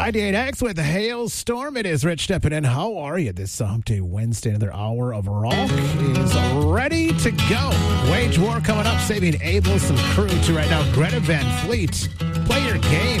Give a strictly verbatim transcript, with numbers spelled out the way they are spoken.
ninety-eight X with the Hailstorm. It is Rich stepping in. How are you? This Hump Day Wednesday, another hour of rock is ready to go. Wage War coming up, saving Abel some crew to right now. Greta Van Fleet, play your game.